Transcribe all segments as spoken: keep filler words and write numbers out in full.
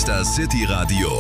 ist das City Radio,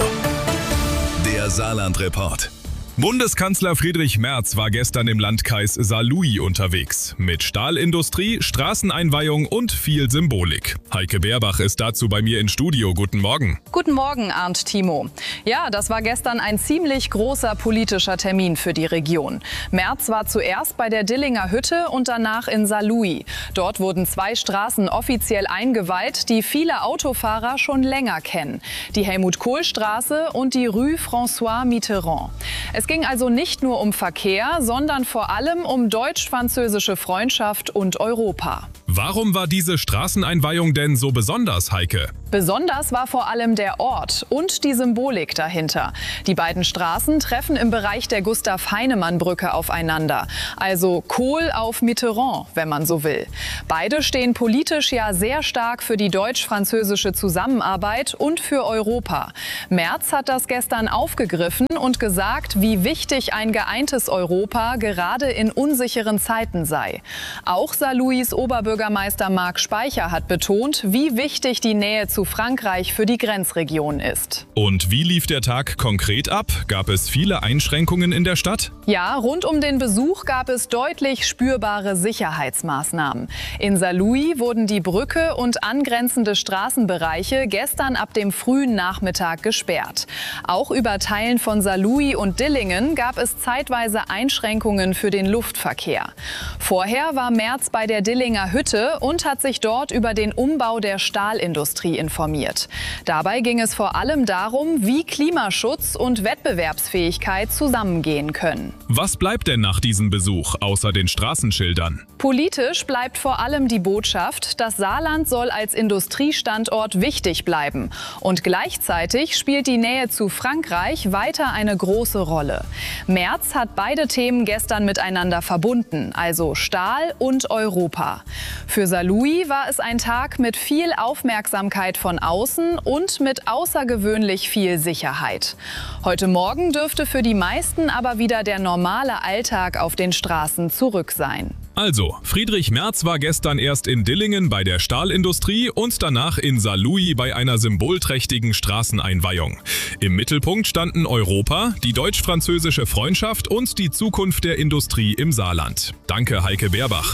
der Saarland-Report. Bundeskanzler Friedrich Merz war gestern im Landkreis Saarlouis unterwegs. Mit Stahlindustrie, Straßeneinweihung und viel Symbolik. Heike Beerbach ist dazu bei mir im Studio. Guten Morgen. Guten Morgen, Arndt Timo. Ja, das war gestern ein ziemlich großer politischer Termin für die Region. Merz war zuerst bei der Dillinger Hütte und danach in Saarlouis. Dort wurden zwei Straßen offiziell eingeweiht, die viele Autofahrer schon länger kennen. Die Helmut-Kohl-Straße und die Rue François Mitterrand. Es ging also nicht nur um Verkehr, sondern vor allem um deutsch-französische Freundschaft und Europa. Warum war diese Straßeneinweihung denn so besonders, Heike? Besonders war vor allem der Ort und die Symbolik dahinter. Die beiden Straßen treffen im Bereich der Gustav-Heinemann-Brücke aufeinander. Also Kohl auf Mitterrand, wenn man so will. Beide stehen politisch ja sehr stark für die deutsch-französische Zusammenarbeit und für Europa. Merz hat das gestern aufgegriffen und gesagt, wie wichtig ein geeintes Europa gerade in unsicheren Zeiten sei. Auch Saarlouis Oberbürgermeister Marc Speicher hat betont, wie wichtig die Nähe zu Frankreich für die Grenzregion ist. Und wie lief der Tag konkret ab? Gab es viele Einschränkungen in der Stadt? Ja, rund um den Besuch gab es deutlich spürbare Sicherheitsmaßnahmen. In Saarlouis wurden die Brücke und angrenzende Straßenbereiche gestern ab dem frühen Nachmittag gesperrt. Auch über Teilen von Saarlouis und Dillingen gab es zeitweise Einschränkungen für den Luftverkehr. Vorher war Merz bei der Dillinger Hütte und hat sich dort über den Umbau der Stahlindustrie informiert. Dabei ging es vor allem darum, wie Klimaschutz und Wettbewerbsfähigkeit zusammengehen können. Was bleibt denn nach diesem Besuch, außer den Straßenschildern? Politisch bleibt vor allem die Botschaft, das Saarland soll als Industriestandort wichtig bleiben. Und gleichzeitig spielt die Nähe zu Frankreich weiter eine große Rolle. Merz hat beide Themen gestern miteinander verbunden, also Stahl und Europa. Für Saarlouis war es ein Tag mit viel Aufmerksamkeit von außen und mit außergewöhnlich viel Sicherheit. Heute Morgen dürfte für die meisten aber wieder der normale Alltag auf den Straßen zurück sein. Also, Friedrich Merz war gestern erst in Dillingen bei der Stahlindustrie und danach in Saarlouis bei einer symbolträchtigen Straßeneinweihung. Im Mittelpunkt standen Europa, die deutsch-französische Freundschaft und die Zukunft der Industrie im Saarland. Danke, Heike Beerbach.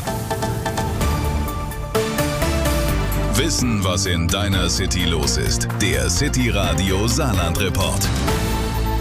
Wissen, was in deiner City los ist. Der City Radio Saarland-Report.